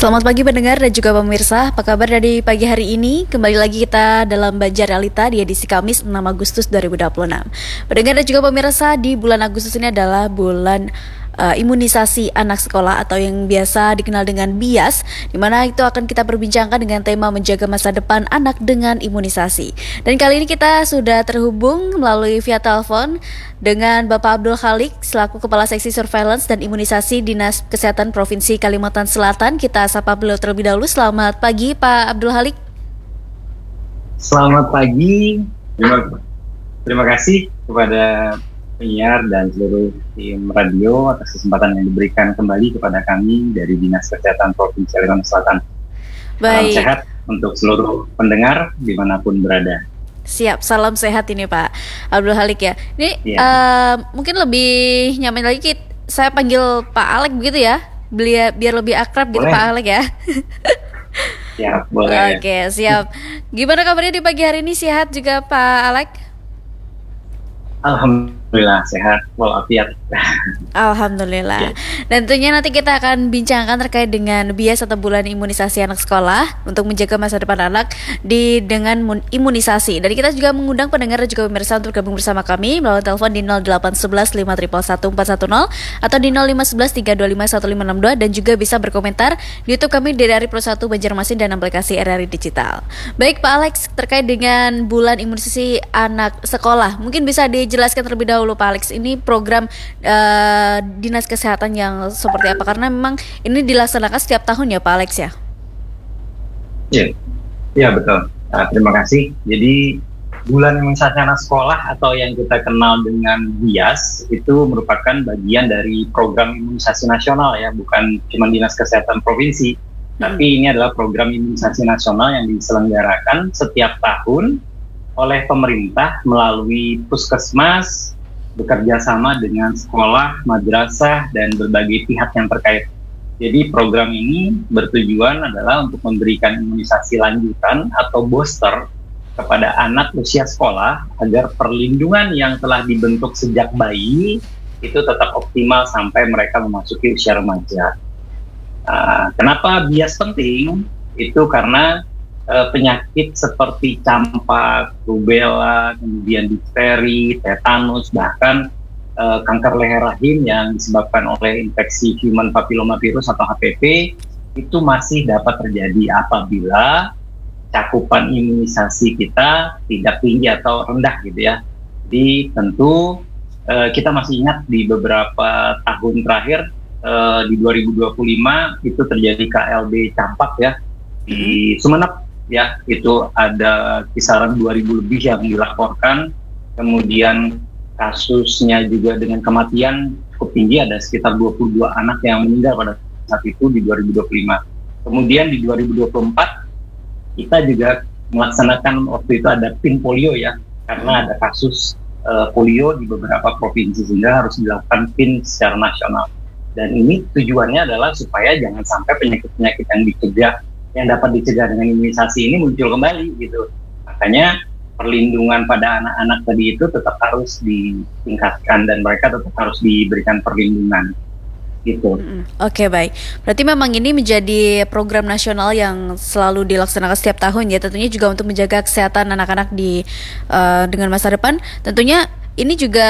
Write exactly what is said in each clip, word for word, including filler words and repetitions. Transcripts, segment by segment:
Selamat pagi pendengar dan juga pemirsa, apa kabar dari pagi hari ini? Kembali lagi kita dalam Banjar Realita di edisi Kamis enam Agustus dua ribu dua puluh enam. Pendengar dan juga pemirsa, di bulan Agustus ini adalah bulan uh, imunisasi anak sekolah atau yang biasa dikenal dengan B I A S, di mana itu akan kita perbincangkan dengan tema menjaga masa depan anak dengan imunisasi. Dan kali ini kita sudah terhubung melalui via telepon dengan Bapak Abdul Khalik selaku Kepala Seksi Surveillance dan Imunisasi Dinas Kesehatan Provinsi Kalimantan Selatan. Kita sapa beliau terlebih dahulu. Selamat pagi Pak Abdul Khalik. Selamat pagi. Terima, terima kasih kepada penyiar dan seluruh tim radio atas kesempatan yang diberikan kembali kepada kami dari Dinas Kesehatan Provinsi Kalimantan Selatan. Baik. Salam sehat untuk seluruh pendengar dimanapun berada. Siap, salam sehat ini Pak Abdul Khalik ya. Ini ya. uh, mungkin lebih nyaman lagi saya panggil Pak Alek begitu ya, biar, biar lebih akrab gitu. Boleh. Pak Alek ya. Siap, boleh. Oke, siap. Gimana kabarnya di pagi hari ini, sehat juga Pak Alek? Alhamdulillah sehat walafiat. Alhamdulillah. Ya. Dan tentunya nanti kita akan bincangkan terkait dengan B I A S atau bulan imunisasi anak sekolah untuk menjaga masa depan anak di dengan imunisasi. Dan kita juga mengundang pendengar dan juga pemirsa untuk gabung bersama kami melalui telepon di nol delapan satu satu lima satu satu empat satu nol atau di nol lima satu satu tiga dua lima satu lima enam dua, dan juga bisa berkomentar di YouTube kami di R R I Pro satu Banjarmasin dan aplikasi R R I Digital. Baik Pak Alex, terkait dengan bulan imunisasi anak sekolah, mungkin bisa dijelaskan terlebih dahulu Pak Alex, ini program uh, Dinas Kesehatan yang seperti apa? Karena memang ini dilaksanakan setiap tahun ya Pak Alex ya? Iya, ya, betul. Nah, terima kasih. Jadi bulan imunisasi anak sekolah atau yang kita kenal dengan B I A S itu merupakan bagian dari program imunisasi nasional ya, bukan cuma Dinas Kesehatan Provinsi, hmm. tapi ini adalah program imunisasi nasional yang diselenggarakan setiap tahun oleh pemerintah melalui puskesmas, bekerja sama dengan sekolah, madrasah, dan berbagai pihak yang terkait. Jadi program ini bertujuan adalah untuk memberikan imunisasi lanjutan atau booster kepada anak usia sekolah agar perlindungan yang telah dibentuk sejak bayi itu tetap optimal sampai mereka memasuki usia remaja. Uh, kenapa B I A S penting? Itu karena Uh, penyakit seperti campak, rubella, kemudian difteri, tetanus, bahkan uh, kanker leher rahim yang disebabkan oleh infeksi human papillomavirus atau H P V itu masih dapat terjadi apabila cakupan imunisasi kita tidak tinggi atau rendah gitu ya. Jadi tentu uh, kita masih ingat di beberapa tahun terakhir uh, di dua ribu dua puluh lima itu terjadi K L B campak ya di Sumeneb. Ya, itu ada kisaran dua ribu lebih yang dilaporkan. Kemudian kasusnya juga dengan kematian cukup tinggi, ada sekitar dua puluh dua anak yang meninggal pada saat itu di dua ribu dua puluh lima. Kemudian di dua ribu dua puluh empat kita juga melaksanakan waktu itu ada pin polio ya, karena ada kasus uh, polio di beberapa provinsi sehingga harus dilakukan pin secara nasional. Dan ini tujuannya adalah supaya jangan sampai penyakit-penyakit yang dicegah yang dapat dicegah dengan imunisasi ini muncul kembali gitu. Makanya perlindungan pada anak-anak tadi itu tetap harus ditingkatkan dan mereka tetap harus diberikan perlindungan gitu. Mm-hmm. Oke, okay, baik. Berarti memang ini menjadi program nasional yang selalu dilaksanakan setiap tahun ya. Tentunya juga untuk menjaga kesehatan anak-anak di uh, dengan masa depan. Tentunya ini juga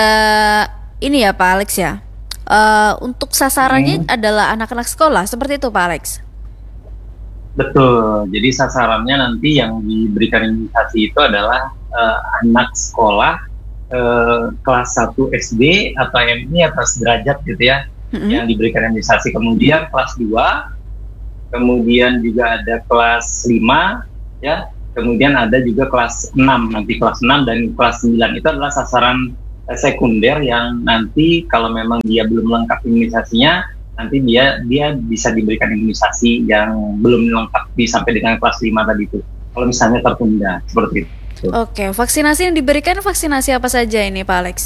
ini ya Pak Alex ya. Uh, untuk sasarannya hmm. adalah anak-anak sekolah seperti itu Pak Alex. Betul, jadi sasarannya nanti yang diberikan imunisasi itu adalah uh, anak sekolah uh, kelas satu S D atau M I atas derajat gitu ya, mm-hmm. yang diberikan imunisasi. Kemudian kelas dua, kemudian juga ada kelas lima ya, kemudian ada juga kelas enam, nanti kelas enam dan kelas sembilan itu adalah sasaran uh, sekunder yang nanti kalau memang dia belum lengkap imunisasinya, nanti dia dia bisa diberikan imunisasi yang belum lengkap sampai dengan kelas lima tadi itu. Kalau misalnya tertunda seperti itu. Oke, vaksinasi yang diberikan vaksinasi apa saja ini Pak Alex?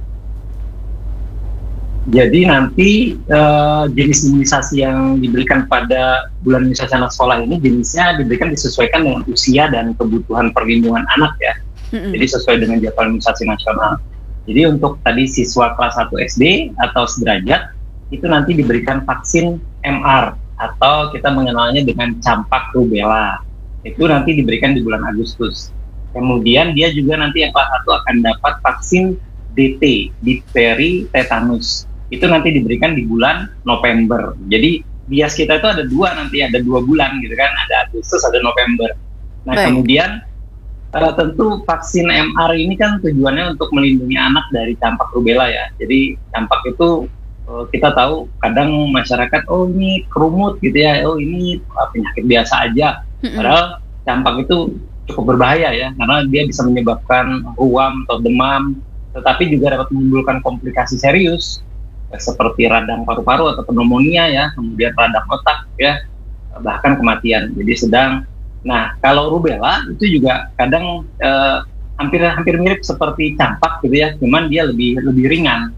Jadi nanti uh, jenis imunisasi yang diberikan pada bulan imunisasi anak sekolah ini jenisnya diberikan disesuaikan dengan usia dan kebutuhan perlindungan anak ya. Mm-hmm. Jadi sesuai dengan jadwal imunisasi nasional. Jadi untuk tadi siswa kelas satu S D atau sederajat itu nanti diberikan vaksin M R atau kita mengenalnya dengan campak rubella. Itu nanti diberikan di bulan Agustus. Kemudian dia juga nanti yang kelas satu akan dapat vaksin D T, difteri tetanus. Itu nanti diberikan di bulan November. Jadi bias kita itu ada dua nanti, ada dua bulan gitu kan, ada Agustus, ada November. Nah Baik. kemudian uh, tentu vaksin M R ini kan tujuannya untuk melindungi anak dari campak rubella ya. Jadi campak itu uh, kita tahu kadang masyarakat oh ini kerumut gitu ya, oh ini uh, penyakit biasa aja. Padahal campak itu cukup berbahaya ya, karena dia bisa menyebabkan ruam atau demam, tetapi juga dapat menimbulkan komplikasi serius seperti radang paru-paru atau pneumonia ya, kemudian radang otak ya, bahkan kematian. Jadi sedang. Nah, kalau rubella itu juga kadang eh, hampir hampir mirip seperti campak gitu ya, cuman dia lebih lebih ringan.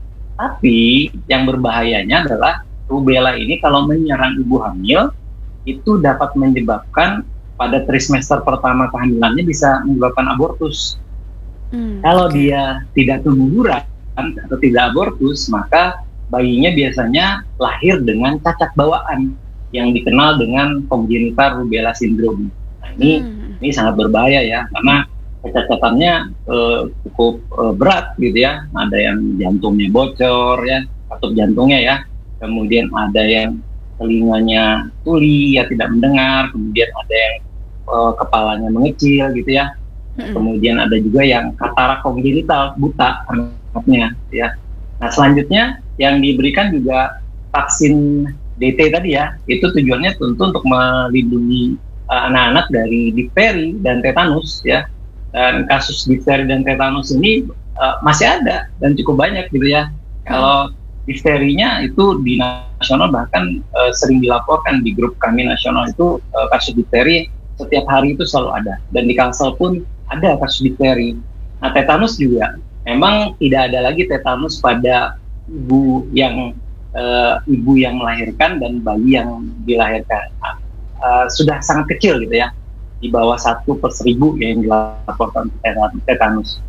Tapi yang berbahayanya adalah rubella ini kalau menyerang ibu hamil itu dapat menyebabkan pada trimester pertama kehamilannya bisa menyebabkan abortus. Hmm, kalau okay. dia tidak keguguran atau tidak abortus, maka bayinya biasanya lahir dengan cacat bawaan yang dikenal dengan congenital rubella syndrome. Nah, ini hmm. ini sangat berbahaya ya, karena kecacatannya eh, cukup eh, berat gitu ya. Ada yang jantungnya bocor ya, katup jantungnya ya. Kemudian ada yang telinganya tuli ya, tidak mendengar. Kemudian ada yang eh, kepalanya mengecil gitu ya. Hmm. Kemudian ada juga yang katarak kongenital, buta anaknya ya. Nah selanjutnya yang diberikan juga vaksin D T tadi ya, itu tujuannya tentu untuk melindungi uh, anak-anak dari difteri dan tetanus ya. Dan kasus difteri dan tetanus ini uh, masih ada dan cukup banyak gitu ya. Kalau difterinya itu di nasional bahkan uh, sering dilaporkan di grup kami nasional itu uh, kasus difteri setiap hari itu selalu ada, dan di Kalsel pun ada kasus difteri. Nah tetanus juga. Memang tidak ada lagi tetanus pada ibu yang uh, ibu yang melahirkan dan bayi yang dilahirkan. Uh, sudah sangat kecil gitu ya, di bawah satu per seribu yang dilaporkan tetanus.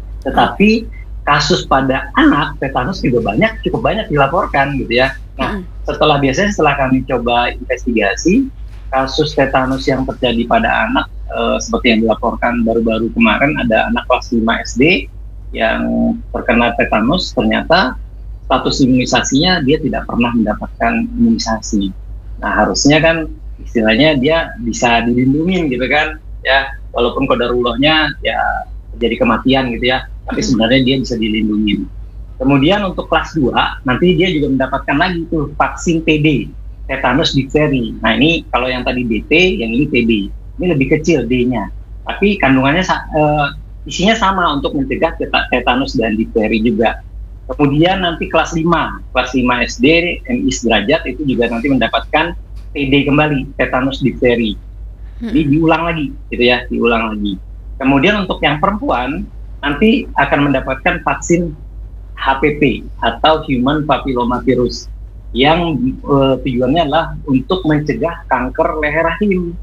Tetapi kasus pada anak tetanus juga banyak, cukup banyak dilaporkan gitu ya. Nah, setelah biasanya setelah kami coba investigasi kasus tetanus yang terjadi pada anak uh, seperti yang dilaporkan baru-baru kemarin, ada anak kelas lima S D yang terkena tetanus, ternyata status imunisasinya dia tidak pernah mendapatkan imunisasi. Nah harusnya kan istilahnya dia bisa dilindungi gitu kan ya, walaupun qadarullahnya ya terjadi kematian gitu ya, tapi sebenarnya dia bisa dilindungi. Kemudian untuk kelas dua nanti dia juga mendapatkan lagi tuh vaksin T D, tetanus difteri. Nah ini kalau yang tadi D T, yang ini T D, ini lebih kecil D-nya, tapi kandungannya uh, isinya sama untuk mencegah tetanus dan difteri juga. Kemudian nanti kelas lima, kelas lima S D M I sederajat itu juga nanti mendapatkan T D kembali, tetanus difteri. Jadi diulang lagi gitu ya, diulang lagi. Kemudian untuk yang perempuan nanti akan mendapatkan vaksin H P V atau Human Papilloma Virus yang uh, tujuannya adalah untuk mencegah kanker leher rahim.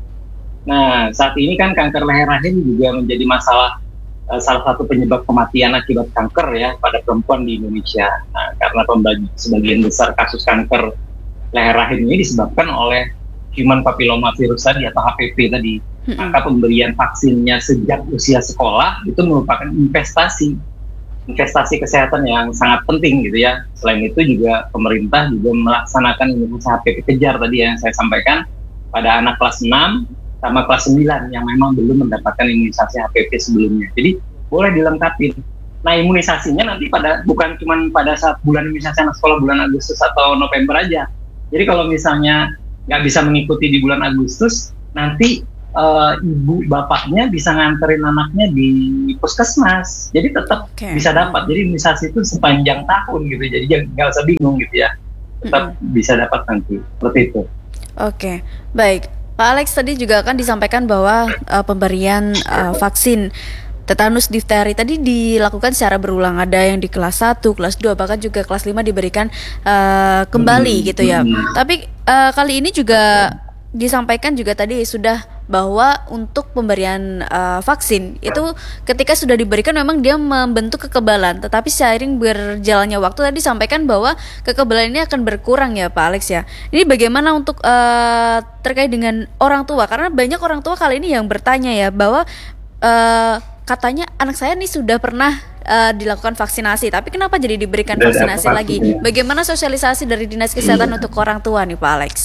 Nah, saat ini kan kanker leher rahim juga menjadi masalah, salah satu penyebab kematian akibat kanker ya pada perempuan di Indonesia. Nah, karena pembagi, sebagian besar kasus kanker leher rahim ini disebabkan oleh human papilloma virus tadi atau H P V tadi. Maka pemberian vaksinnya sejak usia sekolah itu merupakan investasi, investasi kesehatan yang sangat penting gitu ya. Selain itu juga pemerintah juga melaksanakan imunisasi H P V kejar tadi yang saya sampaikan pada anak kelas enam sama kelas sembilan yang memang belum mendapatkan imunisasi H P V sebelumnya. Jadi boleh dilengkapi. Nah imunisasinya nanti pada bukan cuma pada saat bulan imunisasi anak sekolah bulan Agustus atau November aja. Jadi kalau misalnya nggak bisa mengikuti di bulan Agustus, nanti uh, ibu bapaknya bisa nganterin anaknya di puskesmas. Jadi tetap okay. bisa dapat. Jadi imunisasi itu sepanjang tahun gitu. Jadi jangan nggak usah bingung gitu ya. Tetap mm-hmm. bisa dapat nanti. Seperti itu. Oke, okay. Baik. Pak Alex tadi juga akan disampaikan bahwa uh, pemberian uh, vaksin tetanus difteri tadi dilakukan secara berulang. Ada yang di kelas satu, kelas dua, bahkan juga kelas lima diberikan uh, kembali hmm. gitu ya. Hmm. Tapi uh, kali ini juga disampaikan juga tadi sudah bahwa untuk pemberian uh, vaksin itu ketika sudah diberikan memang dia membentuk kekebalan, tetapi seiring berjalannya waktu tadi sampaikan bahwa kekebalan ini akan berkurang ya Pak Alex ya. Ini bagaimana untuk uh, terkait dengan orang tua, karena banyak orang tua kali ini yang bertanya ya bahwa uh, katanya anak saya nih sudah pernah uh, dilakukan vaksinasi, tapi kenapa jadi diberikan Sudah vaksinasi dapat lagi? vaksin, ya. Bagaimana sosialisasi dari Dinas Kesehatan Iya. untuk orang tua nih Pak Alex?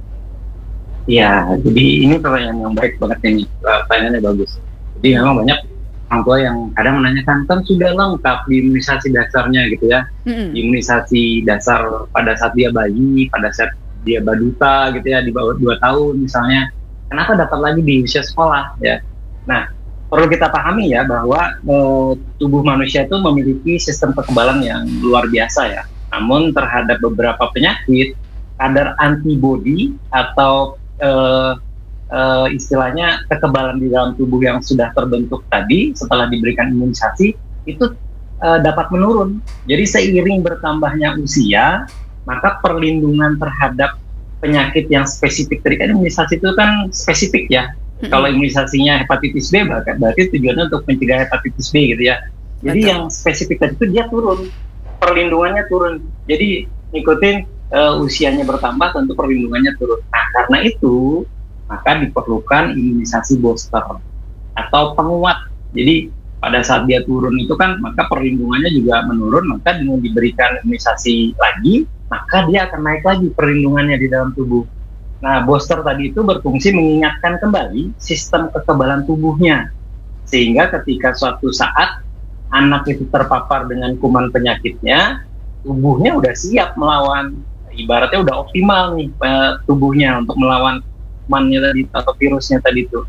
Ya, jadi ini pertanyaan yang baik banget ini, pertanyaannya bagus. Jadi memang banyak orang tua yang kadang menanyakan, kan sudah lengkap di imunisasi dasarnya gitu ya. Mm-mm. Imunisasi dasar pada saat dia bayi, pada saat dia baduta gitu ya, di bawah dua tahun misalnya. Kenapa dapat lagi di usia sekolah ya? Nah, perlu kita pahami ya bahwa eh, tubuh manusia itu memiliki sistem kekebalan yang luar biasa ya. Namun terhadap beberapa penyakit, kadar antibodi atau Uh, uh, istilahnya kekebalan di dalam tubuh yang sudah terbentuk tadi setelah diberikan imunisasi itu uh, dapat menurun. Jadi seiring bertambahnya usia, maka perlindungan terhadap penyakit yang spesifik, tadi kan imunisasi itu kan spesifik ya. Mm-hmm. Kalau imunisasinya hepatitis B, bahkan berarti tujuannya untuk mencegah hepatitis B gitu ya. Jadi Betul. Yang spesifik tadi itu dia turun, perlindungannya turun. Jadi ngikutin Uh, usianya bertambah, tentu perlindungannya turun. Nah, karena itu maka diperlukan imunisasi booster atau penguat. Jadi pada saat dia turun itu kan maka perlindungannya juga menurun, maka dengan diberikan imunisasi lagi, maka dia akan naik lagi perlindungannya di dalam tubuh. Nah, booster tadi itu berfungsi mengingatkan kembali sistem kekebalan tubuhnya, sehingga ketika suatu saat anak itu terpapar dengan kuman penyakitnya, tubuhnya udah siap melawan. Ibaratnya udah optimal nih uh, tubuhnya untuk melawan kumannya tadi atau virusnya tadi itu.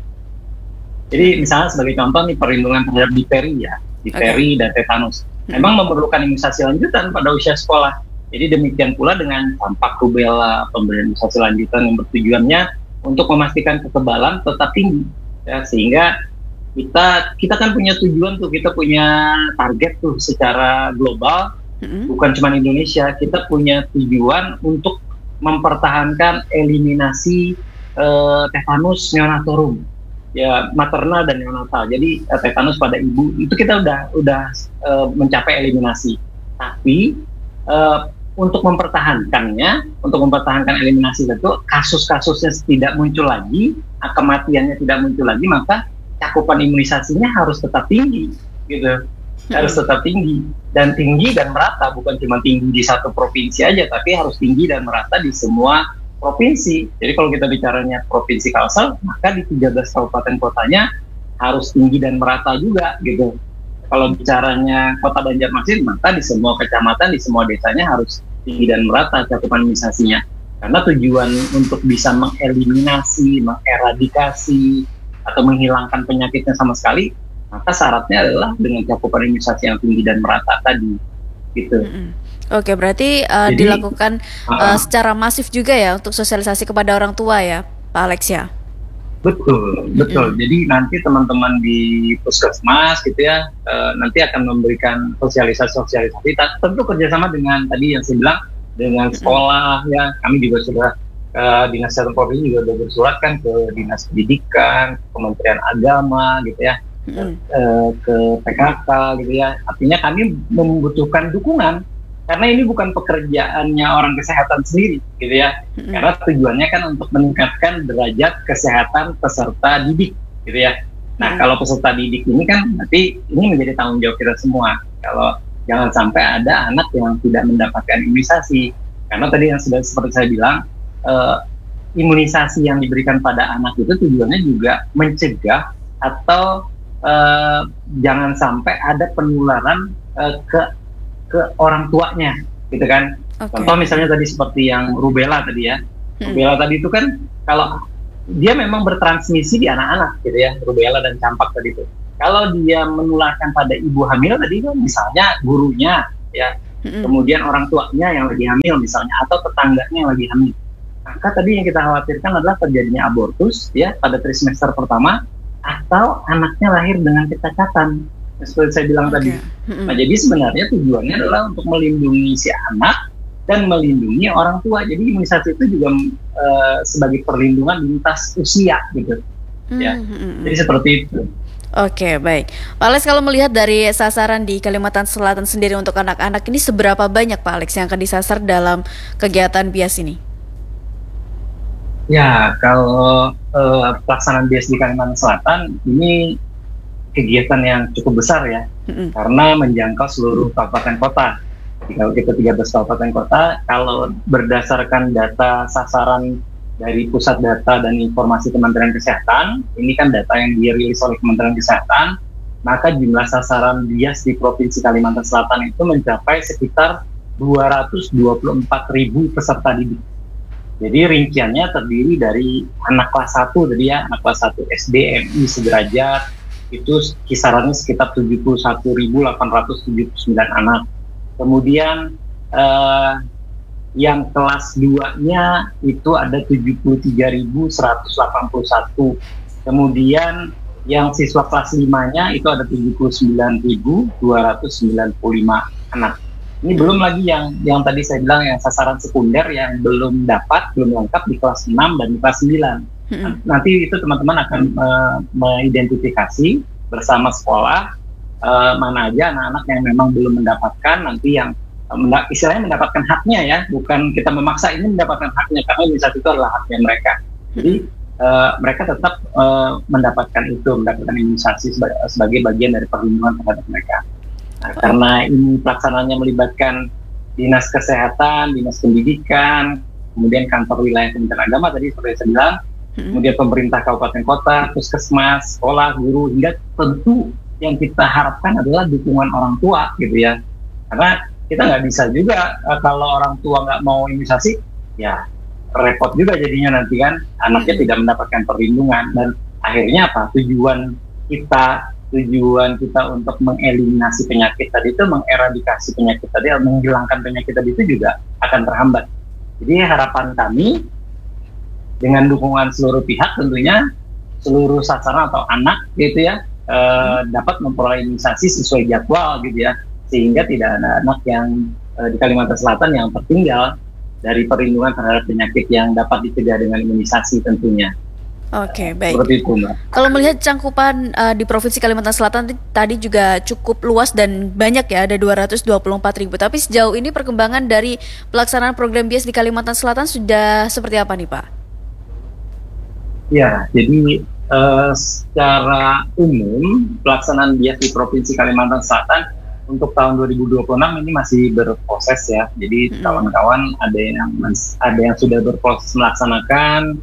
Jadi misalnya sebagai contoh nih perlindungan terhadap difteri ya, difteri okay. dan tetanus. Memang hmm. memerlukan imunisasi lanjutan pada usia sekolah. Jadi demikian pula dengan campak, rubella, pemberian imunisasi lanjutan yang bertujuannya untuk memastikan kekebalan tetap tinggi. Ya, sehingga kita kita kan punya tujuan tuh, kita punya target tuh secara global. Bukan cuma Indonesia, kita punya tujuan untuk mempertahankan eliminasi uh, tetanus neonatorum, ya maternal dan neonatal. Jadi uh, tetanus pada ibu itu kita udah udah uh, mencapai eliminasi. Tapi uh, untuk mempertahankannya, untuk mempertahankan eliminasi itu kasus-kasusnya tidak muncul lagi, kematiannya tidak muncul lagi, maka cakupan imunisasinya harus tetap tinggi, gitu. Harus tetap tinggi dan tinggi dan merata, bukan cuma tinggi di satu provinsi aja, tapi harus tinggi dan merata di semua provinsi. Jadi kalau kita bicaranya provinsi Kalsel, maka di tiga belas kabupaten kotanya harus tinggi dan merata juga gitu. Kalau bicaranya Kota Banjarmasin, maka di semua kecamatan, di semua desanya harus tinggi dan merata cakupan imunisasinya. Karena tujuan untuk bisa mengeliminasi, mengeradikasi atau menghilangkan penyakitnya sama sekali, maka syaratnya adalah dengan cakupan imunisasi yang tinggi dan merata tadi, gitu. Mm-hmm. Oke, berarti uh, Jadi, dilakukan uh, uh, secara masif juga ya untuk sosialisasi kepada orang tua ya, Pak Alex ya? Betul, betul. Mm-hmm. Jadi nanti teman-teman di puskesmas gitu ya, uh, nanti akan memberikan sosialisasi-sosialisasi. Tentu kerjasama dengan tadi yang saya bilang dengan sekolah mm-hmm. ya. Kami juga sudah uh, Dinas Kesehatan Provinsi juga sudah bersurat kan ke Dinas Pendidikan, Kementerian Agama gitu ya. Mm. ke P K K gitu ya. Artinya kami membutuhkan dukungan karena ini bukan pekerjaannya orang kesehatan sendiri gitu ya. Mm. Karena tujuannya kan untuk meningkatkan derajat kesehatan peserta didik gitu ya. Nah, mm. kalau peserta didik ini kan nanti ini menjadi tanggung jawab kita semua. Kalau jangan sampai ada anak yang tidak mendapatkan imunisasi. Karena tadi yang sudah seperti saya bilang, uh, imunisasi yang diberikan pada anak itu tujuannya juga mencegah atau Uh, jangan sampai ada penularan uh, ke ke orang tuanya, gitu kan? Okay. Contoh misalnya tadi seperti yang rubella tadi ya, hmm. rubella tadi itu kan kalau dia memang bertransmisi di anak-anak, gitu ya, rubella dan campak tadi itu. Kalau dia menularkan pada ibu hamil tadi itu misalnya gurunya, ya, hmm. kemudian orang tuanya yang lagi hamil misalnya atau tetangganya yang lagi hamil, maka tadi yang kita khawatirkan adalah terjadinya abortus, ya, pada trimester pertama. Atau anaknya lahir dengan kecacatan, seperti saya bilang okay. tadi. Nah, jadi sebenarnya tujuannya adalah untuk melindungi si anak dan melindungi orang tua. Jadi imunisasi itu juga uh, sebagai perlindungan lintas usia gitu. ya. Hmm, hmm, hmm. Jadi seperti itu. Oke, baik. Pak Alex, kalau melihat dari sasaran di Kalimantan Selatan sendiri untuk anak-anak ini seberapa banyak Pak Alex yang akan disasar dalam kegiatan bias ini? Ya, kalau eh, pelaksanaan bias di Kalimantan Selatan ini kegiatan yang cukup besar ya, Mm-mm. karena menjangkau seluruh kabupaten kota. Jadi kalau kita tiga belas kabupaten kota, kalau berdasarkan data sasaran dari Pusat Data dan Informasi Kementerian Kesehatan, ini kan data yang dirilis oleh Kementerian Kesehatan, maka jumlah sasaran bias di Provinsi Kalimantan Selatan itu mencapai sekitar dua ratus dua puluh empat ribu peserta didik. Jadi rinciannya terdiri dari anak kelas satu, jadi ya anak kelas satu S D, M I, sederajat, itu kisarannya sekitar tujuh puluh satu ribu delapan ratus tujuh puluh sembilan anak. Kemudian eh, yang kelas dua-nya itu ada tujuh puluh tiga ribu seratus delapan puluh satu. Kemudian yang siswa kelas lima-nya itu ada tujuh puluh sembilan ribu dua ratus sembilan puluh lima anak. Ini belum lagi yang yang tadi saya bilang yang sasaran sekunder yang belum dapat, belum lengkap di kelas enam dan di kelas sembilan. Hmm. Nanti itu teman-teman akan uh, mengidentifikasi bersama sekolah uh, mana aja anak-anak yang memang belum mendapatkan, nanti yang uh, istilahnya mendapatkan haknya ya, bukan kita memaksa, ini mendapatkan haknya karena imunisasi itu adalah haknya mereka. Jadi uh, mereka tetap uh, mendapatkan itu, mendapatkan imunisasi sebagai, sebagai bagian dari perlindungan terhadap mereka. Nah, karena ini pelaksanaannya melibatkan Dinas Kesehatan, Dinas Pendidikan, kemudian kantor wilayah Kementerian Agama tadi seperti saya bilang, hmm. kemudian pemerintah kabupaten kota, puskesmas, sekolah, guru, hingga tentu yang kita harapkan adalah dukungan orang tua gitu ya. Karena kita nggak bisa juga uh, kalau orang tua nggak mau imunisasi, ya repot juga jadinya nanti kan anaknya hmm. tidak mendapatkan perlindungan, dan akhirnya apa tujuan kita tujuan kita untuk mengeliminasi penyakit tadi itu, mengeradikasi penyakit tadi, menghilangkan penyakit tadi itu juga akan terhambat. Jadi harapan kami dengan dukungan seluruh pihak tentunya seluruh sasaran atau anak gitu ya eh, dapat memperoleh imunisasi sesuai jadwal gitu ya, sehingga tidak ada anak yang eh, di Kalimantan Selatan yang tertinggal dari perlindungan terhadap penyakit yang dapat dicegah dengan imunisasi tentunya. Oke, baik. Seperti itu, Mbak. Kalau melihat cangkupan uh, di Provinsi Kalimantan Selatan tadi juga cukup luas dan banyak ya, ada dua ratus dua puluh empat ribu. Tapi sejauh ini perkembangan dari pelaksanaan program bias di Kalimantan Selatan sudah seperti apa nih, Pak? Ya, jadi uh, secara umum pelaksanaan bias di Provinsi Kalimantan Selatan untuk tahun dua ribu dua puluh enam ini masih berproses ya. Jadi hmm. kawan-kawan ada yang ada yang sudah berproses melaksanakan.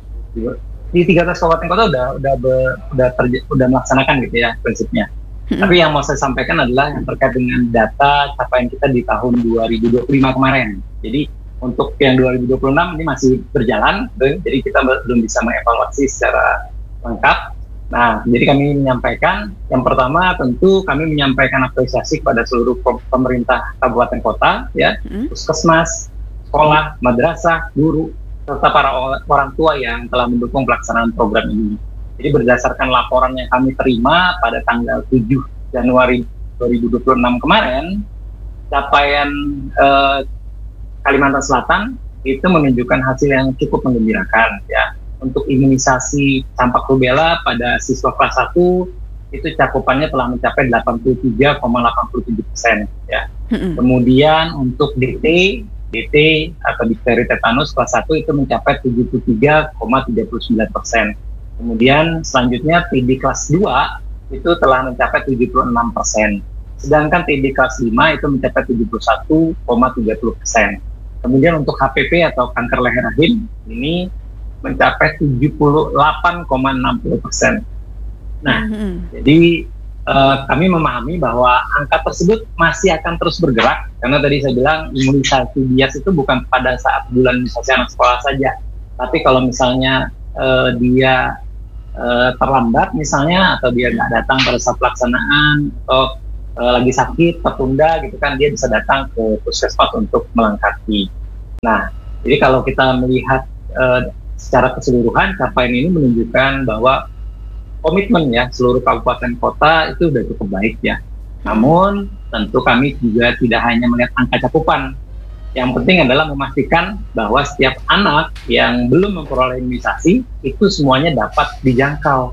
Di tiga belas kabupaten kota udah udah ber, udah, terj- udah melaksanakan gitu ya prinsipnya. Hmm. Tapi yang mau saya sampaikan adalah yang terkait dengan data capaian kita di tahun dua ribu dua puluh lima kemarin. Jadi untuk yang dua ribu dua puluh enam ini masih berjalan, jadi kita belum bisa mengevaluasi secara lengkap. Nah, jadi kami menyampaikan, yang pertama tentu kami menyampaikan apresiasi kepada seluruh pemerintah kabupaten kota, ya, hmm. puskesmas, sekolah, madrasah, guru, serta para orang tua yang telah mendukung pelaksanaan program ini. Jadi berdasarkan laporan yang kami terima pada tanggal tujuh Januari dua ribu dua puluh enam kemarin, capaian eh, Kalimantan Selatan itu menunjukkan hasil yang cukup menggembirakan ya. Untuk imunisasi campak rubella pada siswa kelas satu itu cakupannya telah mencapai delapan puluh tiga koma delapan puluh tujuh persen ya. Mm-hmm. Kemudian untuk D T D T atau difteri tetanus kelas satu itu mencapai tujuh puluh tiga koma tiga puluh sembilan persen. Kemudian selanjutnya T B kelas dua itu telah mencapai tujuh puluh enam persen. Sedangkan T B kelas lima itu mencapai tujuh puluh satu koma tiga puluh persen. Kemudian untuk H P V atau kanker leher rahim ini mencapai tujuh puluh delapan koma enam puluh persen. Nah, mm-hmm. jadi Uh, kami memahami bahwa angka tersebut masih akan terus bergerak, karena tadi saya bilang imunisasi bias itu bukan pada saat bulan imunisasi anak sekolah saja, tapi kalau misalnya uh, dia uh, terlambat misalnya, atau dia nggak datang pada saat pelaksanaan, atau uh, lagi sakit, tertunda gitu kan, dia bisa datang ke puskesmas untuk melengkapi. Nah, jadi kalau kita melihat uh, secara keseluruhan, capaian ini menunjukkan bahwa komitmen ya seluruh kabupaten kota itu sudah cukup baik ya. Namun tentu kami juga tidak hanya melihat angka cakupan. Yang penting adalah memastikan bahwa setiap anak yang belum memperoleh imunisasi itu semuanya dapat dijangkau.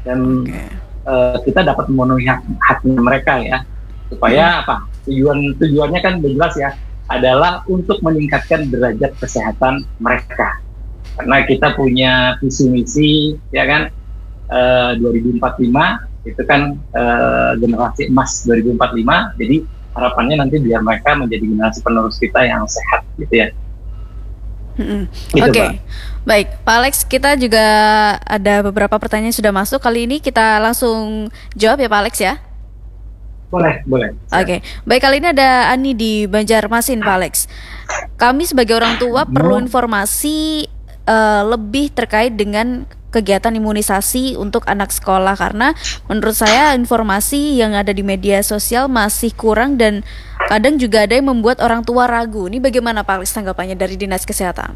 dan Okay. uh, kita dapat memenuhi hak haknya mereka ya, supaya hmm. apa tujuan tujuannya kan jelas ya, adalah untuk meningkatkan derajat kesehatan mereka, karena kita punya visi misi ya kan, uh, dua ribu empat puluh lima itu kan uh, generasi emas dua ribu empat puluh lima, jadi harapannya nanti biar mereka menjadi generasi penerus kita yang sehat gitu ya. Hmm. Gitu, Oke, okay. Mbak. Baik Pak Alex, kita juga ada beberapa pertanyaan yang sudah masuk. Kali ini kita langsung jawab ya Pak Alex ya. Boleh, boleh. Oke, okay. Baik, kali ini ada Ani di Banjarmasin Pak Alex. Kami sebagai orang tua perlu informasi uh, lebih terkait dengan kegiatan imunisasi untuk anak sekolah, karena menurut saya informasi yang ada di media sosial masih kurang dan kadang juga ada yang membuat orang tua ragu. Ini bagaimana Pak Alex tanggapannya dari Dinas Kesehatan?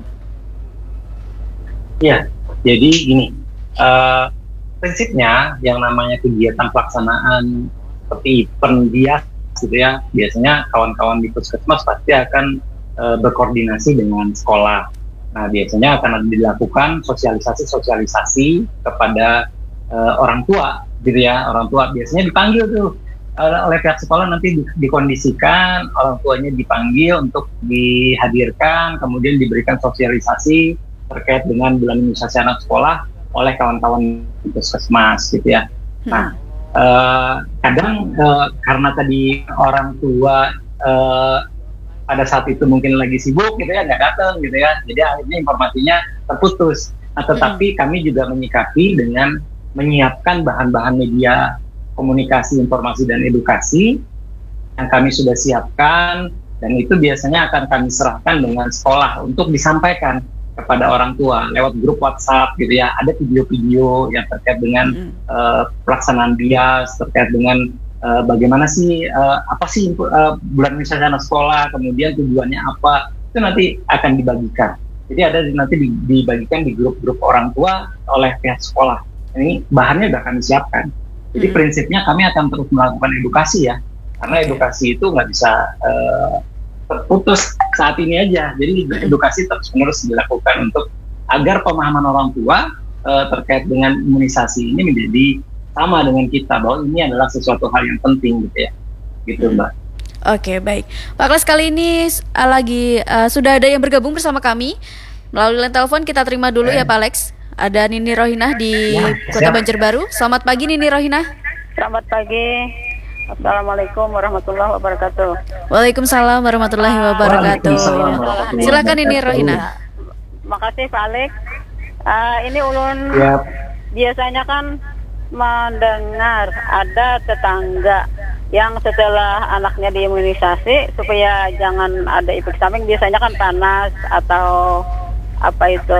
Ya, jadi gini, uh, prinsipnya yang namanya kegiatan pelaksanaan seperti pendias gitu ya, biasanya kawan-kawan di puskesmas pasti akan uh, berkoordinasi dengan sekolah. Nah, biasanya akan dilakukan sosialisasi-sosialisasi kepada uh, orang tua, gitu ya. Orang tua biasanya dipanggil tuh uh, oleh pihak sekolah, nanti di, dikondisikan, orang tuanya dipanggil untuk dihadirkan, kemudian diberikan sosialisasi terkait dengan bulan imunisasi anak sekolah oleh kawan-kawan puskesmas, gitu ya. Nah, uh, kadang uh, karena tadi orang tua uh, pada saat itu mungkin lagi sibuk gitu ya, nggak datang gitu ya, jadi akhirnya informasinya terputus. Nah, tetapi hmm. kami juga menyikapi dengan menyiapkan bahan-bahan media komunikasi, informasi, dan edukasi yang kami sudah siapkan, dan itu biasanya akan kami serahkan dengan sekolah untuk disampaikan kepada orang tua lewat grup WhatsApp gitu ya. Ada video-video yang terkait dengan hmm. uh, pelaksanaan bias, terkait dengan Uh, bagaimana sih, uh, apa sih uh, bulan imunisasi anak sekolah, kemudian tujuannya apa, itu nanti akan dibagikan. Jadi ada nanti dibagikan di grup-grup orang tua oleh pihak sekolah. Ini bahannya sudah kami siapkan. Jadi hmm. prinsipnya kami akan terus melakukan edukasi ya, karena edukasi itu nggak bisa uh, terputus saat ini aja. Jadi edukasi terus-menerus dilakukan untuk agar pemahaman orang tua uh, terkait dengan imunisasi ini menjadi sama dengan kita, bahwa ini adalah sesuatu hal yang penting gitu ya, gitu Mbak. Oke, baik Pak Alex, kali ini uh, lagi uh, sudah ada yang bergabung bersama kami melalui line telepon. Kita terima dulu eh. ya Pak Alex. Ada Nini Rohinah di ya, Kota Banjarbaru. Selamat pagi Nini Rohinah. Selamat pagi. Assalamualaikum warahmatullahi wabarakatuh. Waalaikumsalam warahmatullahi wabarakatuh. Waalaikumsalam. Silakan Nini Rohinah. Makasih Pak Alex. Uh, ini ulun ya. Biasanya kan mendengar ada tetangga yang setelah anaknya diimunisasi supaya jangan ada efek samping, biasanya kan panas atau apa itu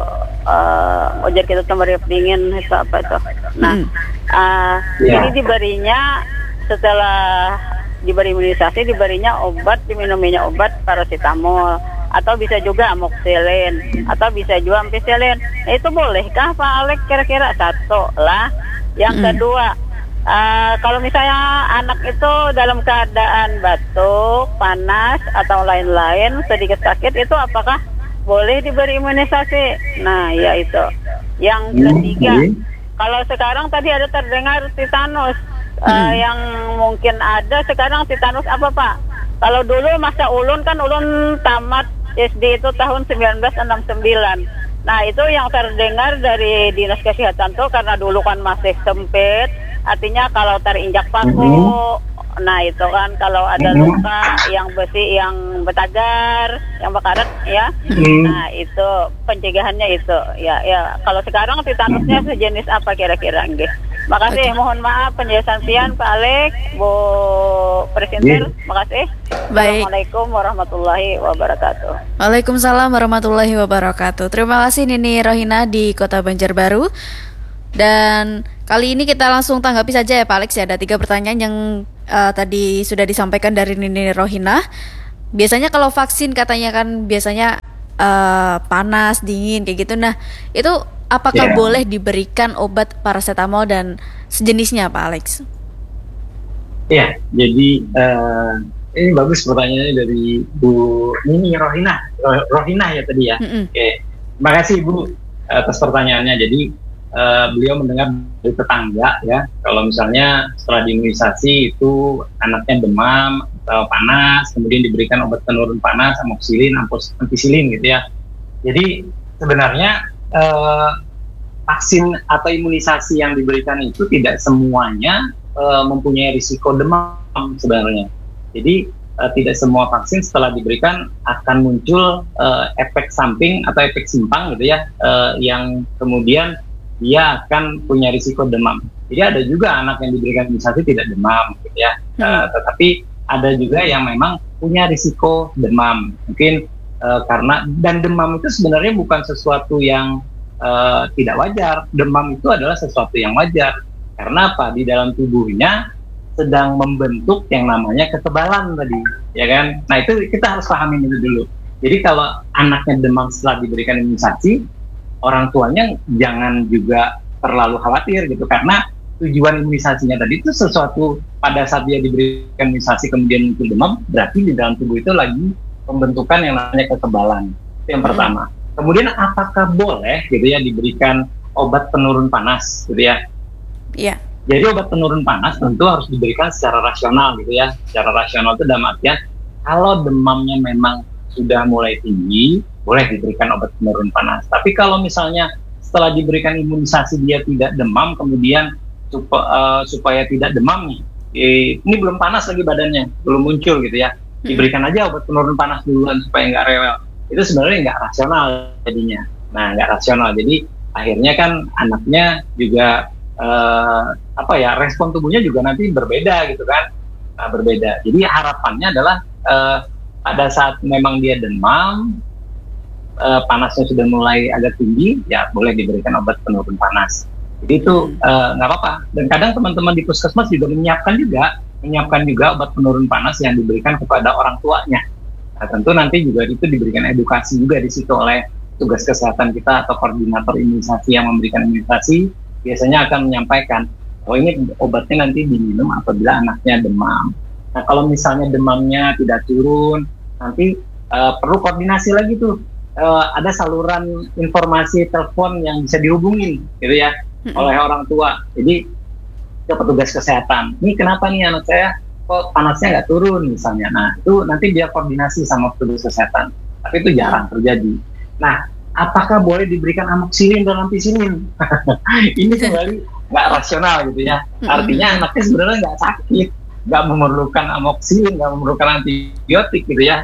uh, ojek itu kemarin dingin itu apa itu. Nah, uh, yeah. ini diberinya setelah diberi imunisasi, diberinya obat, diminuminya obat paracetamol, atau bisa juga amoxicillin, atau bisa juga ampicillin. Nah, itu bolehkah Pak Alex kira-kira? Satu lah. Yang hmm. kedua, uh, kalau misalnya anak itu dalam keadaan batuk, panas, atau lain-lain, sedikit sakit, itu apakah boleh diberi imunisasi? Nah, ya itu. Yang ketiga, hmm. kalau sekarang tadi ada terdengar tetanus, uh, hmm. yang mungkin ada sekarang tetanus apa Pak? Kalau dulu masa ulun kan ulun tamat S D itu tahun seribu sembilan ratus enam puluh sembilan. Nah, itu yang terdengar dari Dinas Kesehatan tuh, karena dulu kan masih sempit, artinya kalau terinjak paku, mm-hmm. nah itu kan kalau ada mm-hmm. luka yang besi, yang betagar, yang bakarat ya, mm-hmm. nah itu pencegahannya itu. Ya, ya. Kalau sekarang tetanusnya sejenis apa kira-kira nggih? Makasih, okay. Mohon maaf penjelasan pian Pak Alex, Bu Presenter, yeah. Makasih. Baik. Assalamualaikum warahmatullahi wabarakatuh. Waalaikumsalam warahmatullahi wabarakatuh. Terima kasih Nini Rohinah di Kota Banjarbaru. Dan kali ini kita langsung tanggapi saja ya Pak Alex ya. Ada tiga pertanyaan yang uh, tadi sudah disampaikan dari Nini Rohinah. Biasanya kalau vaksin katanya kan biasanya uh, panas, dingin kayak gitu. Nah, itu apakah yeah. boleh diberikan obat paracetamol dan sejenisnya Pak Alex? Iya, yeah, jadi uh, ini bagus pertanyaannya dari Bu Nini Rohinah, Rohinah ya tadi ya. Mm-hmm. Oke, terima kasih Bu atas pertanyaannya. Jadi uh, beliau mendengar dari tetangga ya, kalau misalnya setelah diimunisasi itu anaknya demam atau panas, kemudian diberikan obat penurun panas, amoxicillin, ampicillin gitu ya. Jadi sebenarnya uh, vaksin atau imunisasi yang diberikan itu tidak semuanya uh, mempunyai risiko demam sebenarnya. Jadi uh, tidak semua vaksin setelah diberikan akan muncul uh, efek samping atau efek simpang gitu ya, uh, yang kemudian dia akan punya risiko demam. Jadi ada juga anak yang diberikan imunisasi tidak demam gitu ya, hmm. uh, tetapi ada juga yang memang punya risiko demam. Mungkin uh, karena, dan demam itu sebenarnya bukan sesuatu yang uh, tidak wajar. Demam itu adalah sesuatu yang wajar. Karena apa? Di dalam tubuhnya sedang membentuk yang namanya kekebalan tadi, ya kan? Nah itu kita harus pahami itu dulu. Jadi kalau anaknya demam setelah diberikan imunisasi, orang tuanya jangan juga terlalu khawatir gitu, karena tujuan imunisasinya tadi itu sesuatu pada saat dia diberikan imunisasi kemudian muncul demam, berarti di dalam tubuh itu lagi pembentukan yang namanya kekebalan. Itu yang pertama. Kemudian apakah boleh gitu ya diberikan obat penurun panas gitu ya? Iya. Jadi obat penurun panas tentu harus diberikan secara rasional gitu ya. Secara rasional itu dalam artian kalau demamnya memang sudah mulai tinggi, boleh diberikan obat penurun panas. Tapi kalau misalnya setelah diberikan imunisasi dia tidak demam, kemudian supa, uh, supaya tidak demam nih, eh, ini belum panas lagi badannya, belum muncul gitu ya, diberikan aja obat penurun panas duluan supaya nggak rewel. Itu sebenarnya nggak rasional jadinya. Nah nggak rasional, jadi akhirnya kan anaknya juga uh, apa ya, respon tubuhnya juga nanti berbeda gitu kan, nah, berbeda. Jadi harapannya adalah uh, pada saat memang dia demam, uh, panasnya sudah mulai agak tinggi, ya boleh diberikan obat penurun panas. Jadi itu nggak uh, apa-apa. Dan kadang teman-teman di puskesmas juga menyiapkan juga, menyiapkan juga obat penurun panas yang diberikan kepada orang tuanya. Nah, tentu nanti juga itu diberikan edukasi juga di situ oleh tugas kesehatan kita atau koordinator imunisasi yang memberikan imunisasi, biasanya akan menyampaikan, oh ini obatnya nanti diminum apabila anaknya demam. Nah kalau misalnya demamnya tidak turun, nanti uh, perlu koordinasi lagi tuh. Uh, ada saluran informasi telepon yang bisa dihubungin gitu ya, mm-hmm. oleh orang tua. Jadi ke petugas kesehatan, ini kenapa nih anak saya kok panasnya nggak turun misalnya. Nah itu nanti dia koordinasi sama petugas kesehatan, tapi itu jarang terjadi. Nah apakah boleh diberikan amoxicillin dan ampicillin? Ini kembali nggak rasional gitu ya. Artinya anaknya sebenarnya nggak sakit, nggak memerlukan amoxicillin, nggak memerlukan antibiotik gitu ya.